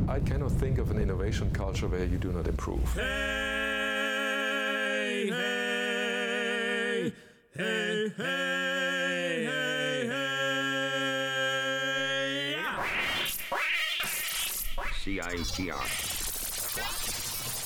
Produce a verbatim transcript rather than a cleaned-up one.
I cannot think of an innovation culture where you do not improve. Hey, hey, hey, hey, hey, hey. C I T R